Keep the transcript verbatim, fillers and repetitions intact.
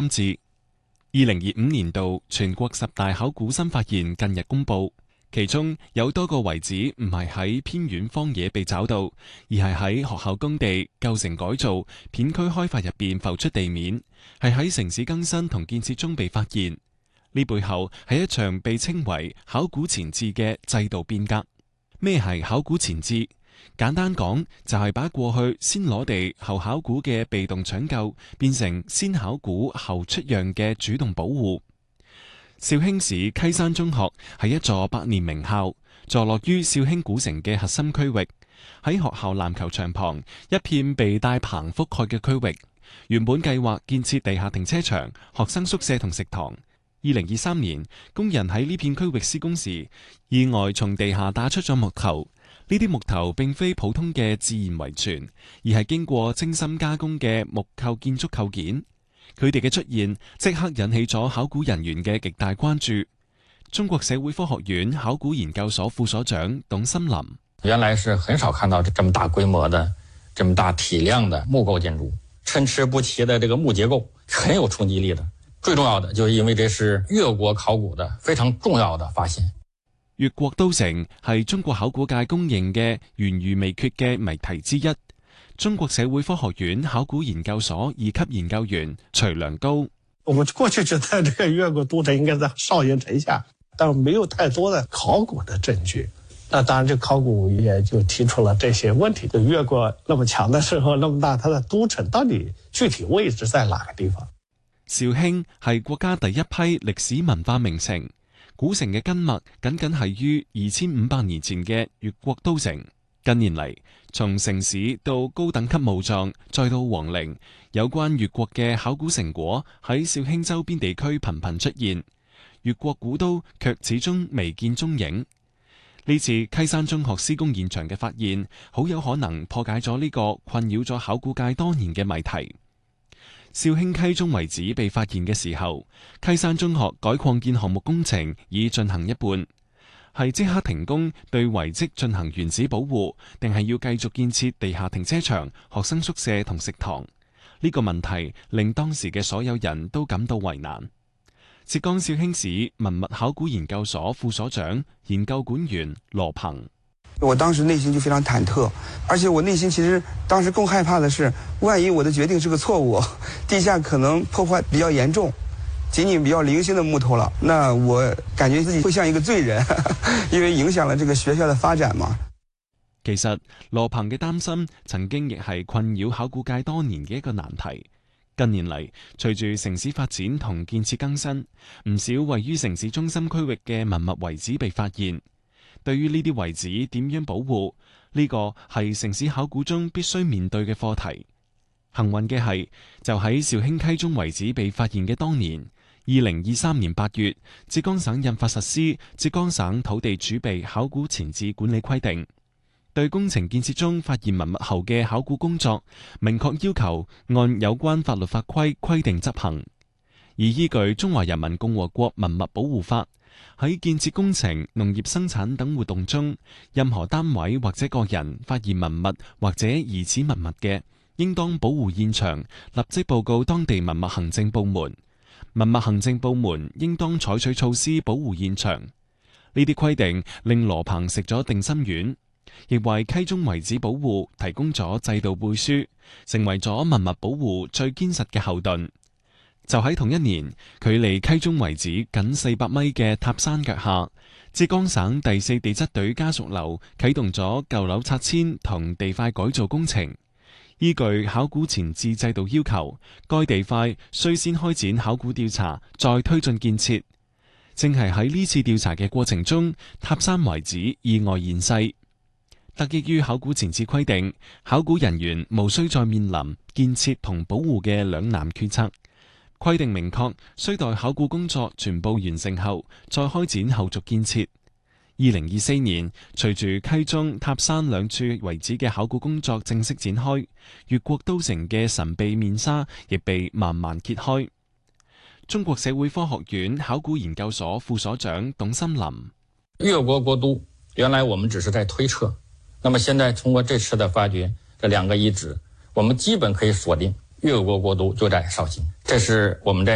三字。二零二五年度全國十大考古新發現近日公布，其中有多個遺址唔係喺偏遠荒野被找到，而係喺學校工地、舊城改造、片區開發入邊浮出地面，係喺城市更新同建設中被發現。呢背後係一場被稱為考古前置嘅制度變革。咩係考古前置？簡單講就係把過去先攞地後考古嘅被動搶救，變成先考古後出讓嘅主動保護。肇慶市溪山中學係一座百年名校，坐落於肇慶古城嘅核心區域。喺學校籃球場旁一片被大棚覆蓋嘅區域，原本計劃建設地下停車場、學生宿舍同食堂。二零二三年，工人喺呢片區域施工時，意外從地下打出咗木頭。呢啲木頭並非普通嘅自然遺存，而係經過精心加工嘅木構建築構件。佢哋嘅出現即刻引起咗考古人員嘅極大關注。中國社會科學院考古研究所副所長董森林： 原來是很少看到這麼大規模的、這麼大體量的木構建築，參差不齊的這個木結構很有衝擊力的。最重要的就是因為這是越國考古的非常重要的發現。 越國都城係中國考古界公認嘅懸而未決嘅謎題之一。中國社會科學院考古研究所二級研究員徐良高： 我們過去覺得這個越國都城應該在少陰城下，但沒有太多的考古的證據。那當然，這考古也就提出了這些問題：越國那麼強的時候，那麼大，它的都城到底具體位置在哪個地方？ 肇慶係國家第一批歷史文化名城。古城嘅根脈僅僅係於二千五百年前嘅越國都城。近年嚟，從城市到高等級墓葬，再到皇陵，有關越國嘅考古成果喺肇慶周邊地區頻頻出現，越國古都卻始終未見蹤影。呢次溪山中學施工現場嘅發現，好有可能破解咗呢個困擾咗考古界多年嘅謎題。肇慶溪中遺址被發現嘅時候，溪山中學改擴建項目工程已進行一半，係即刻停工對遺跡進行原址保護，定係要繼續建設地下停車場、學生宿舍同食堂？呢個問題令當時嘅所有人都感到為難。浙江紹興市文物考古研究所副所長、研究管員羅鵬： 我當時內心就非常忐忑，而且我內心其實當時更害怕的是，萬一我的決定是個錯誤，地下可能破壞比較嚴重，僅僅比較零星的木頭了，那我感覺自己會像一個罪人，因為影響了這個學校的發展嘛。 其實羅鵬嘅擔心曾經亦係困擾考古界多年嘅一個難題。近年嚟，隨住城市發展同建設更新，唔少位於城市中心區域嘅文物遺址被發現。對於呢啲遺址點樣保護，呢個係城市考古中必須面對嘅課題。幸運嘅係，就喺肇慶溪中遺址被發現嘅當年，二零二三年八月，浙江省印發實施《浙江省土地儲備考古前置管理規定》，對工程建設中發現文物後嘅考古工作，明確要求按有關法律法規規定執行。而依據《中華人民共和國文物保護法》，喺建設工程、農業生產等活動中，任何單位或者個人發現文物或者疑似文物嘅，應當保護現場，立即報告當地文物行政部門。文物行政部門應當採取措施保護現場。呢啲規定令羅鵬食咗定心丸，亦為溪中遺址保護提供咗制度背書，成為咗文物保護最堅實嘅後盾。就喺同一年，距離溪中遺址僅四百米嘅塔山腳下，浙江省第四地質隊家屬樓啟動咗舊樓拆遷同地塊改造工程。依據考古前置制度要求，該地塊須先開展考古調查，再推進建設。正係喺呢次調查嘅過程中，塔山遺址意外現世。得益於考古前置規定，考古人員無需再面臨建設同保護嘅兩難決策。規定明確，需待考古工作全部完成後，再開展後續建設。二零二四年，隨住溪中、塔山兩處遺址嘅考古工作正式展開，越國都城嘅神秘面紗亦被慢慢揭開。中國社會科學院考古研究所副所長董森林： 越國國都，原來我們只是在推測，那麼現在通過這次的發掘，這兩個遺址，我們基本可以鎖定越國國都就在紹興，這是我們在